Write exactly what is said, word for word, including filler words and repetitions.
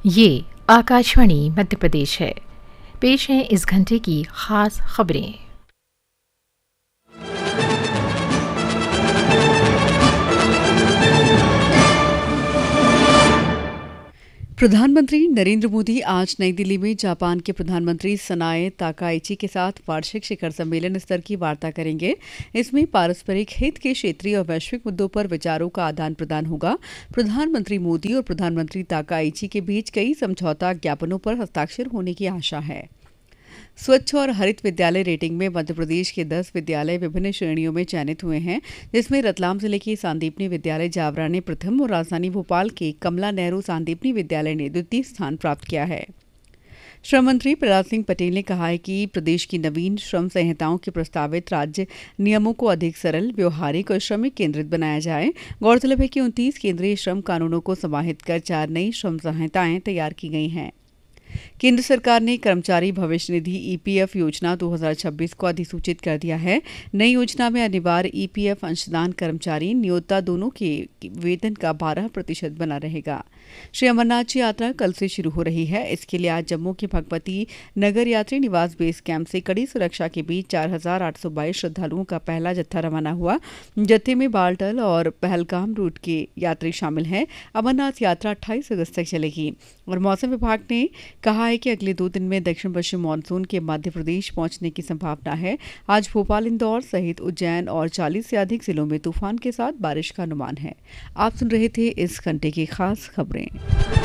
ये आकाशवाणी मध्य प्रदेश है। पेश हैं इस घंटे की खास खबरें। प्रधानमंत्री नरेंद्र मोदी आज नई दिल्ली में जापान के प्रधानमंत्री सनाए ताकाइची के साथ वार्षिक शिखर सम्मेलन स्तर की वार्ता करेंगे। इसमें पारस्परिक हित के क्षेत्रीय और वैश्विक मुद्दों पर विचारों का आदान प्रदान होगा। प्रधानमंत्री मोदी और प्रधानमंत्री ताकाइची के बीच कई समझौता ज्ञापनों पर हस्ताक्षर होने की आशा है। स्वच्छ और हरित विद्यालय रेटिंग में मध्य प्रदेश के दस विद्यालय विभिन्न श्रेणियों में चयनित हुए हैं, जिसमें रतलाम जिले के सांदीपनी विद्यालय जावरा ने प्रथम और राजधानी भोपाल के कमला नेहरू सांदीपनी विद्यालय ने द्वितीय स्थान प्राप्त किया है। श्रम मंत्री प्रहलाद सिंह पटेल ने कहा है कि प्रदेश की नवीन श्रम संहिताओं के प्रस्तावित राज्य नियमों को अधिक सरल, व्यवहारिक और श्रमिक केंद्रित बनाया जाए। गौरतलब है कि उनतीस केंद्रीय श्रम कानूनों को समाहित कर चार नई श्रम संहिताएं तैयार की गई हैं। केंद्र सरकार ने कर्मचारी भविष्य निधि ईपीएफ योजना दो हज़ार छब्बीस को अधिसूचित कर दिया है। नई योजना में अनिवार्य ईपीएफ अंशदान कर्मचारी नियोक्ता दोनों के वेतन का बारह प्रतिशत बना रहेगा। श्री अमरनाथ जी यात्रा कल से शुरू हो रही है। इसके लिए आज जम्मू के भगवती नगर यात्री निवास बेस कैंप से कड़ी सुरक्षा के बीच चार हजार आठ सौ बाईस श्रद्धालुओं का पहला जत्था रवाना हुआ। जत्थे में बालटल और पहलगाम रूट के यात्री शामिल हैं। अमरनाथ यात्रा अट्ठाईस अगस्त तक चलेगी और मौसम विभाग ने कहा है कि अगले दो दिन में दक्षिण पश्चिम मानसून के मध्य प्रदेश पहुंचने की संभावना है। आज भोपाल, इंदौर सहित उज्जैन और चालीस से अधिक जिलों में तूफान के साथ बारिश का अनुमान है। आप सुन रहे थे इस घंटे की खास खबरें।